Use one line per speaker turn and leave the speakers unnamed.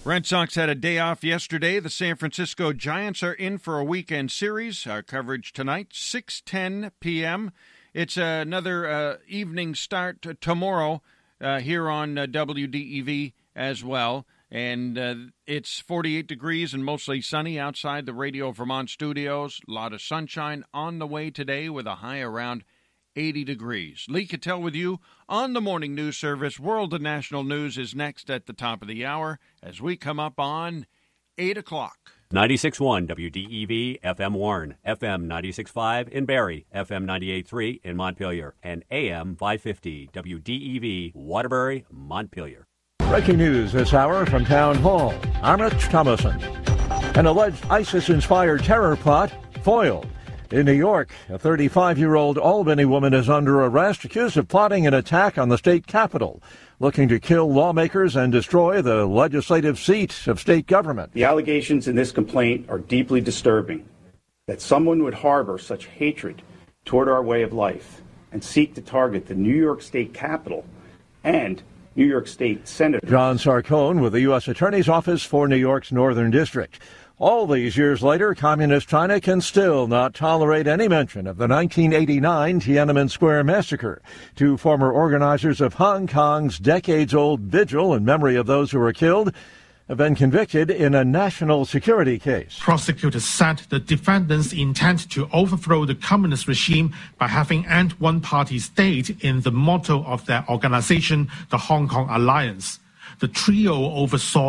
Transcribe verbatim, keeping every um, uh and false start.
Red Sox had a day off yesterday. The San Francisco Giants are in for a weekend series. Our coverage tonight, six ten p.m. It's another uh, evening start t- tomorrow uh, here on uh, W D E V as well. And uh, it's forty-eight degrees and mostly sunny outside the Radio Vermont studios. A lot of sunshine on the way today with a high around eighty degrees. Lee Cattell with you on the Morning News Service. World and National News is next at the top of the hour as we come up on eight o'clock.
ninety-six point one W D E V, F M Warren, F M ninety-six point five in Barrie, F M ninety-eight point three in Montpelier, and A M five fifty W D E V, Waterbury, Montpelier.
Breaking news this hour from Town Hall. I'm Rich Thomason. An alleged ISIS-inspired terror plot foiled. In New York, a thirty-five-year-old Albany woman is under arrest, accused of plotting an attack on the state capitol, looking to kill lawmakers and destroy the legislative seat of state government.
The allegations in this complaint are deeply disturbing. That someone would harbor such hatred toward our way of life and seek to target the New York State Capitol and New York State Senator.
John Sarcone with the U S Attorney's Office for New York's Northern District. All these years later, Communist China can still not tolerate any mention of the nineteen eighty-nine Tiananmen Square massacre. Two former organizers of Hong Kong's decades-old vigil in memory of those who were killed have been convicted in a national security case.
Prosecutors said the defendants intend to overthrow the communist regime by having end one-party state in the motto of their organization, the Hong Kong Alliance. The trio oversaw